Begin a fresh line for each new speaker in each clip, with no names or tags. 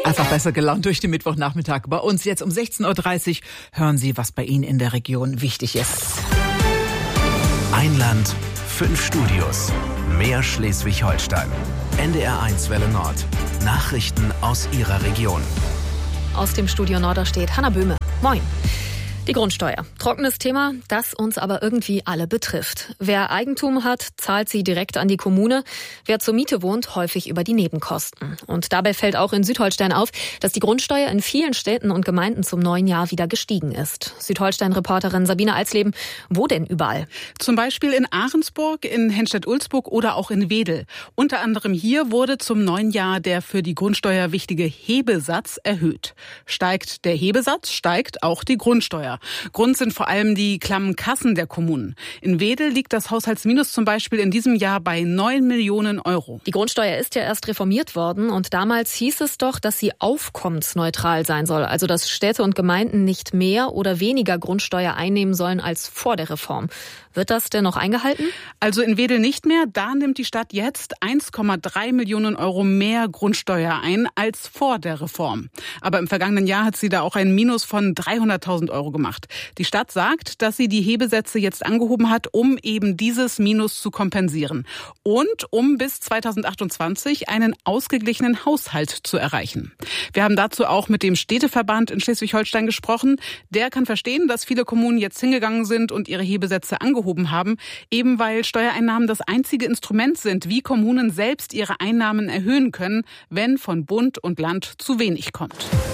Einfach besser gelaunt durch den Mittwochnachmittag. Bei uns jetzt um 16.30 Uhr hören Sie, was bei Ihnen in der Region wichtig ist.
Ein Land, 5 Studios. Mehr Schleswig-Holstein. NDR1 Welle Nord. Nachrichten aus Ihrer Region.
Aus dem Studio Norder steht Hanna Böhme. Moin. Die Grundsteuer. Trockenes Thema, das uns aber irgendwie alle betrifft. Wer Eigentum hat, zahlt sie direkt an die Kommune. Wer zur Miete wohnt, häufig über die Nebenkosten. Und dabei fällt auch in Südholstein auf, dass die Grundsteuer in vielen Städten und Gemeinden zum neuen Jahr wieder gestiegen ist. Südholstein-Reporterin Sabine Alsleben, wo denn überall?
Zum Beispiel in Ahrensburg, in Henstedt-Ulzburg oder auch in Wedel. Unter anderem hier wurde zum neuen Jahr der für die Grundsteuer wichtige Hebesatz erhöht. Steigt der Hebesatz, steigt auch die Grundsteuer. Grund sind vor allem die klammen Kassen der Kommunen. In Wedel liegt das Haushaltsminus zum Beispiel in diesem Jahr bei 9 Millionen Euro.
Die Grundsteuer ist ja erst reformiert worden und damals hieß es doch, dass sie aufkommensneutral sein soll. Also dass Städte und Gemeinden nicht mehr oder weniger Grundsteuer einnehmen sollen als vor der Reform. Wird das denn noch eingehalten?
Also in Wedel nicht mehr. Da nimmt die Stadt jetzt 1,3 Millionen Euro mehr Grundsteuer ein als vor der Reform. Aber im vergangenen Jahr hat sie da auch ein Minus von 300.000 Euro gemacht. Die Stadt sagt, dass sie die Hebesätze jetzt angehoben hat, um eben dieses Minus zu kompensieren. Und um bis 2028 einen ausgeglichenen Haushalt zu erreichen. Wir haben dazu auch mit dem Städteverband in Schleswig-Holstein gesprochen. Der kann verstehen, dass viele Kommunen jetzt hingegangen sind und ihre Hebesätze angehoben haben, eben weil Steuereinnahmen das einzige Instrument sind, wie Kommunen selbst ihre Einnahmen erhöhen können, wenn von Bund und Land zu wenig kommt.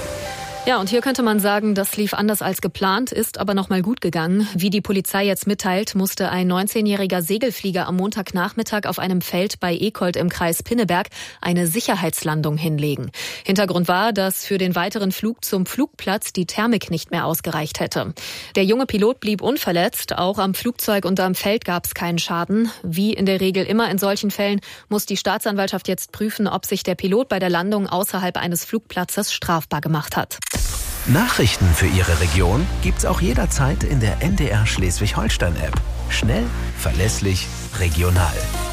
Ja, und hier könnte man sagen, das lief anders als geplant, ist aber noch mal gut gegangen. Wie die Polizei jetzt mitteilt, musste ein 19-jähriger Segelflieger am Montagnachmittag auf einem Feld bei Ekold im Kreis Pinneberg eine Sicherheitslandung hinlegen. Hintergrund war, dass für den weiteren Flug zum Flugplatz die Thermik nicht mehr ausgereicht hätte. Der junge Pilot blieb unverletzt, auch am Flugzeug und am Feld gab es keinen Schaden. Wie in der Regel immer in solchen Fällen muss die Staatsanwaltschaft jetzt prüfen, ob sich der Pilot bei der Landung außerhalb eines Flugplatzes strafbar gemacht hat.
Nachrichten für Ihre Region gibt's auch jederzeit in der NDR Schleswig-Holstein-App. Schnell, verlässlich, regional.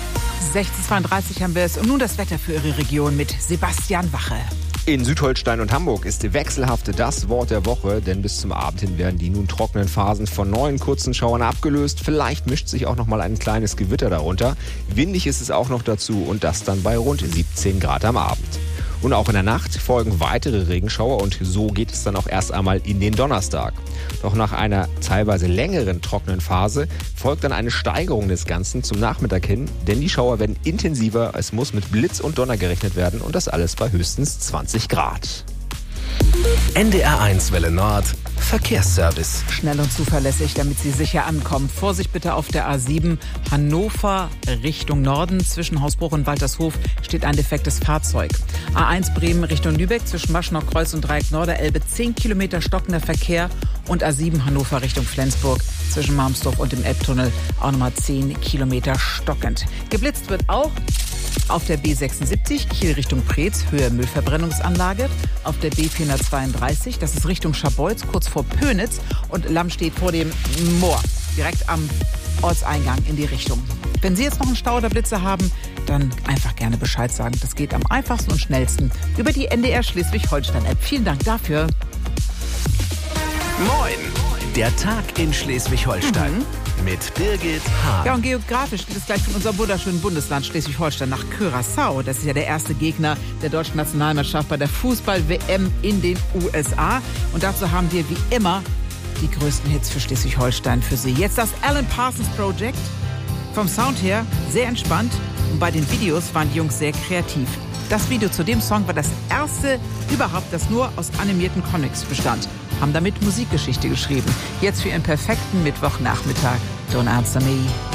16.32 Uhr haben wir es. Und nun das Wetter für Ihre Region mit Sebastian Wache.
In Südholstein und Hamburg ist wechselhaft das Wort der Woche, denn bis zum Abend hin werden die nun trockenen Phasen von neuen kurzen Schauern abgelöst. Vielleicht mischt sich auch noch mal ein kleines Gewitter darunter. Windig ist es auch noch dazu und das dann bei rund 17 Grad am Abend. Und auch in der Nacht folgen weitere Regenschauer und so geht es dann auch erst einmal in den Donnerstag. Doch nach einer teilweise längeren trockenen Phase folgt dann eine Steigerung des Ganzen zum Nachmittag hin, denn die Schauer werden intensiver, es muss mit Blitz und Donner gerechnet werden und das alles bei höchstens 20 Grad.
NDR1 Welle Nord. Verkehrsservice.
Schnell und zuverlässig, damit Sie sicher ankommen. Vorsicht bitte auf der A7 Hannover Richtung Norden. Zwischen Hausbruch und Waltershof steht ein defektes Fahrzeug. A1 Bremen Richtung Lübeck zwischen Maschenau Kreuz und Dreieck Norderelbe 10 Kilometer stockender Verkehr. Und A7 Hannover Richtung Flensburg zwischen Marmsdorf und dem Elbtunnel auch nochmal 10 Kilometer stockend. Geblitzt wird auch auf der B76 Kiel Richtung Preetz, Höhe Müllverbrennungsanlage. Auf der B432, das ist Richtung Scharbeutz, kurz vor Pönitz. Und Lamm steht vor dem Moor, direkt am Ortseingang in die Richtung. Wenn Sie jetzt noch einen Stau oder Blitze haben, dann einfach gerne Bescheid sagen. Das geht am einfachsten und schnellsten über die NDR Schleswig-Holstein-App. Vielen Dank dafür.
Moin! Der Tag in Schleswig-Holstein. Mit Birgit Hahn.
Ja, und geografisch geht es gleich von unserem wunderschönen Bundesland Schleswig-Holstein nach Curaçao. Das ist ja der erste Gegner der deutschen Nationalmannschaft bei der Fußball-WM in den USA. Und dazu haben wir wie immer die größten Hits für Schleswig-Holstein für Sie. Jetzt das Alan Parsons Project. Vom Sound her sehr entspannt und bei den Videos waren die Jungs sehr kreativ. Das Video zu dem Song war das erste überhaupt, das nur aus animierten Comics bestand. Haben damit Musikgeschichte geschrieben. Jetzt für Ihren perfekten Mittwochnachmittag. Don't Answer Me.